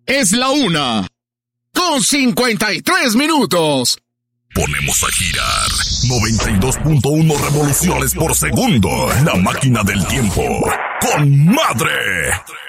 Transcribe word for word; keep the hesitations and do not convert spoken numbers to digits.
Es la una con cincuenta y tres minutos. Ponemos a girar noventa y dos punto uno revoluciones por segundo. La máquina del tiempo. ¡Con madre!